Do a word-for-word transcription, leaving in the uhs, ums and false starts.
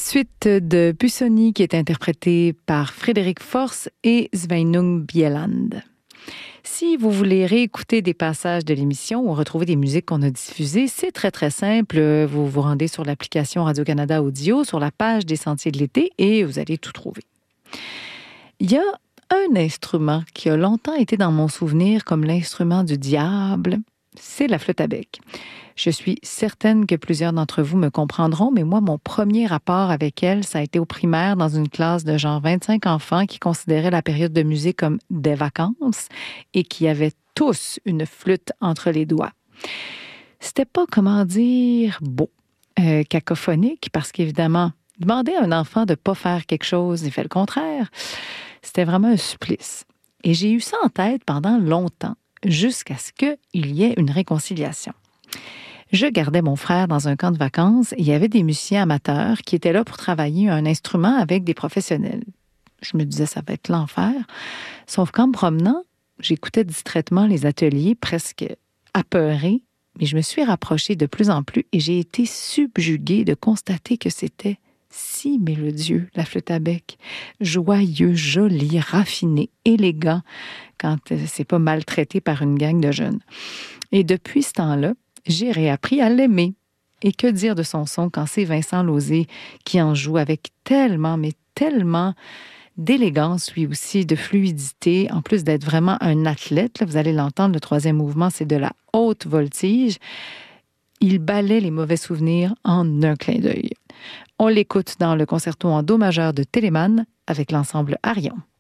Suite de Busoni qui est interprétée par Frédéric Force et Sveinung Bieland. Si vous voulez réécouter des passages de l'émission ou retrouver des musiques qu'on a diffusées, c'est très, très simple. Vous vous rendez sur l'application Radio-Canada Audio, sur la page des Sentiers de l'été, et vous allez tout trouver. Il y a un instrument qui a longtemps été dans mon souvenir comme l'instrument du diable, c'est la flûte à bec. Je suis certaine que plusieurs d'entre vous me comprendront, mais moi, mon premier rapport avec elle, ça a été au primaire dans une classe de genre vingt-cinq enfants qui considéraient la période de musique comme des vacances et qui avaient tous une flûte entre les doigts. C'était pas, comment dire, beau, euh, cacophonique, parce qu'évidemment, demander à un enfant de pas faire quelque chose, il fait le contraire. C'était vraiment un supplice. Et j'ai eu ça en tête pendant longtemps, jusqu'à ce qu'il y ait une réconciliation. Je gardais mon frère dans un camp de vacances et il y avait des musiciens amateurs qui étaient là pour travailler un instrument avec des professionnels. Je me disais, ça va être l'enfer. Sauf qu'en me promenant, j'écoutais distraitement les ateliers, presque apeurée, mais je me suis rapprochée de plus en plus et j'ai été subjuguée de constater que c'était si mélodieux, la flûte à bec. Joyeux, joli, raffiné, élégant, quand c'est pas maltraité par une gang de jeunes. Et depuis ce temps-là, j'ai réappris à l'aimer. Et que dire de son son quand c'est Vincent Lozé qui en joue avec tellement, mais tellement d'élégance, lui aussi, de fluidité, en plus d'être vraiment un athlète. Là, vous allez l'entendre, le troisième mouvement, c'est de la haute voltige. Il balaie les mauvais souvenirs en un clin d'œil. On l'écoute dans le concerto en do majeur de Telemann avec l'ensemble Arion.